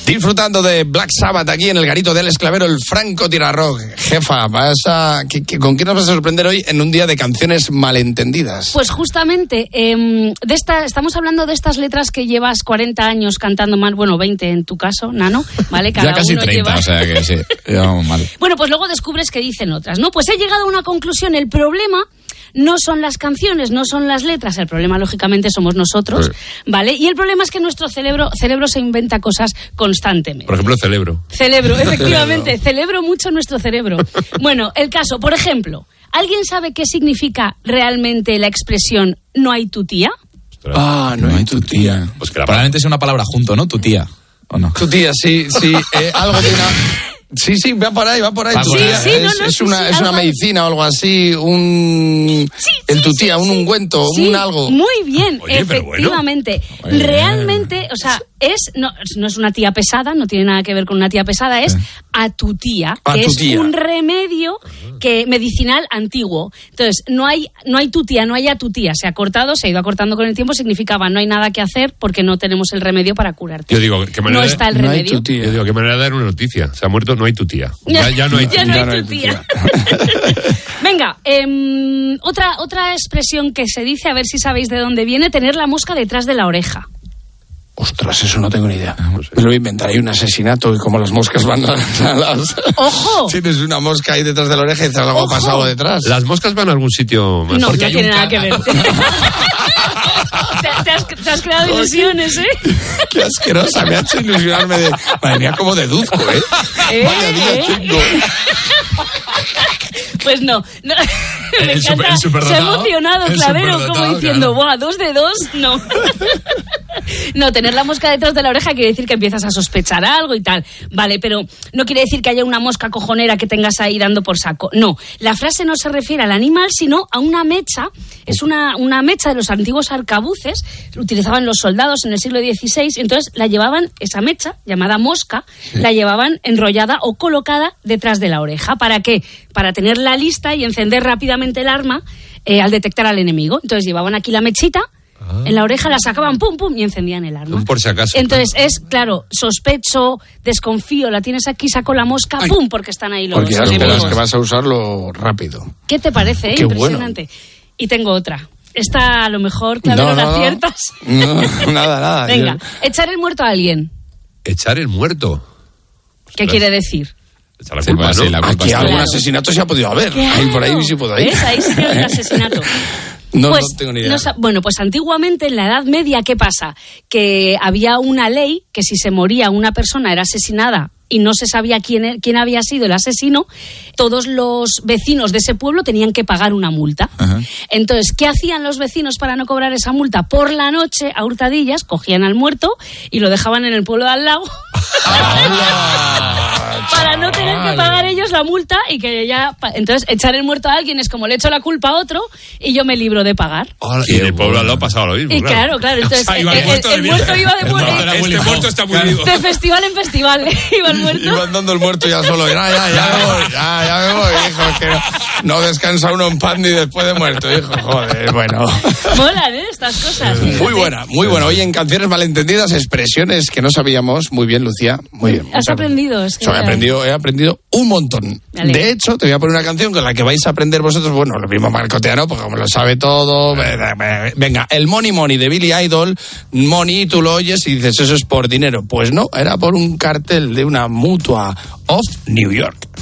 Disfrutando de Black Sabbath aquí en el garito del Esclavero, el Franco Tirarrock. Jefa, ¿con qué nos vas a sorprender hoy en un día de canciones malentendidas? Pues justamente, estamos hablando de estas letras que llevas 40 años cantando mal, bueno, 20 en tu caso, Nano, ¿vale? Cada ya casi uno 30, lleva... o sea que sí, llevamos mal. Bueno, pues luego descubres que dicen otras, ¿no? Pues he llegado a una conclusión, el problema no son las canciones, no son las letras, el problema lógicamente somos nosotros, ¿vale? Y el problema es que nuestro cerebro se inventa cosas constantemente. Por ejemplo, Celebro, efectivamente, celebro mucho nuestro cerebro. Bueno, el caso, por ejemplo, ¿alguien sabe qué significa realmente la expresión no hay tu tía? No hay tu tía. Pues que probablemente sea una palabra junto, ¿no? Tu tía, ¿o no? Tu tía, sí, algo de una... Sí, va por ahí. Es una medicina o algo así, un ungüento, un algo. Muy bien, oye, efectivamente. Bueno. Realmente, o sea, no es una tía pesada, no tiene nada que ver con una tía pesada, es a tu tía, que es un remedio medicinal antiguo. Entonces, no hay tu tía, no hay a tu tía. Se ha ido acortando con el tiempo, significaba no hay nada que hacer porque no tenemos el remedio para curarte. Yo digo, ¿qué manera no está el remedio? Yo digo, ¿qué manera de dar una noticia? Se ha muerto, no hay tu tía. Ya no hay tu tía. Venga, otra expresión que se dice, a ver si sabéis de dónde viene, tener la mosca detrás de la oreja. Ostras, eso no tengo ni idea. Me lo voy a inventar. Hay un asesinato y como las moscas van a las... ¡Ojo! Tienes una mosca ahí detrás de la oreja y te algo pasado detrás. ¿Las moscas van a algún sitio más? No, porque no tiene nada que ver. Te has creado ilusiones, ¿eh? Qué asquerosa, me ha hecho ilusionarme de... Madre mía, como deduzco, ¿eh? Vaya día tengo. Pues no. Me encanta. Se ha emocionado Clavero como diciendo, ¡buah, 2 de 2! No. No, tener la mosca detrás de la oreja quiere decir que empiezas a sospechar algo y tal. Vale, pero no quiere decir que haya una mosca cojonera que tengas ahí dando por saco. No, la frase no se refiere al animal, sino a una mecha. Es una mecha de los antiguos arcabuces. Utilizaban los soldados en el siglo XVI. Entonces la llevaban, esa mecha, llamada mosca, la llevaban enrollada o colocada detrás de la oreja. ¿Para qué? Para tenerla lista y encender rápidamente el arma al detectar al enemigo. Entonces llevaban aquí la mechita en la oreja, la sacaban, pum, pum, y encendían el arma. Por si acaso. Entonces claro, sospecho, desconfío, la tienes aquí, saco la mosca, pum, porque están ahí los enemigos. Porque ya esperas que vas a usarlo rápido. ¿Qué te parece? Qué impresionante. Bueno. Y tengo otra. Esta a lo mejor, Clavero, la aciertas. No, nada. Venga, echar el muerto a alguien. ¿Echar el muerto? ¿Qué quiere decir? Echar la culpa, sí, la culpa. Aquí algún asesinato se ha podido haber. Claro. Ahí por ahí sí puedo ir. ¿Ves? Ahí sí que hay un asesinato. No tengo ni idea. Bueno, pues antiguamente en la Edad Media, ¿qué pasa? Que había una ley que si se moría una persona era asesinada y no se sabía quién había sido el asesino, todos los vecinos de ese pueblo tenían que pagar una multa. Ajá. Entonces, ¿qué hacían los vecinos para no cobrar esa multa? Por la noche, a hurtadillas, cogían al muerto y lo dejaban en el pueblo de al lado para no tener que pagar ellos la multa y que ya... Entonces, echar el muerto a alguien es como le echo la culpa a otro y yo me libro de pagar. Y en el pueblo al lado pasaba lo mismo. Y claro. Entonces, el muerto iba de muerte. Este muerto está muy vivo. De festival en festival iba el muerto. Iba andando el muerto ya solo. Ya me voy, hijo. Que no descansa uno en pan ni después de muerto, hijo. Joder, bueno. Molan, estas cosas. Muy buena. Hoy en Canciones Malentendidas, expresiones que no sabíamos. Muy bien, Lucía. Muy bien. Has aprendido. He aprendido un montón. Vale. De hecho, te voy a poner una canción con la que vais a aprender vosotros. Bueno, lo mismo Marcoteano, porque como lo sabe todo. Venga, el Money Money de Billy Idol. Money, tú lo oyes y dices, eso es por dinero. Pues no, era por un cartel de una mutua of New York.